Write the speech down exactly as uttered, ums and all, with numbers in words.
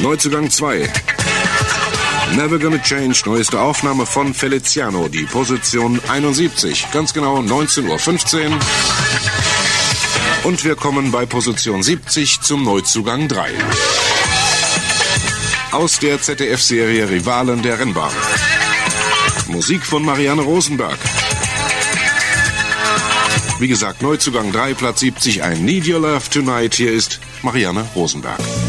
Neuzugang zwei. Never Gonna Change, neueste Aufnahme von Feliciano, die Position einundsiebzig. Ganz genau neunzehn Uhr fünfzehn. Und wir kommen bei Position siebzig zum Neuzugang drei. Aus der Z D F-Serie Rivalen der Rennbahn. Musik von Marianne Rosenberg. Wie gesagt, Neuzugang drei, Platz siebzig, ein Need Your Love Tonight. Hier ist Marianne Rosenberg.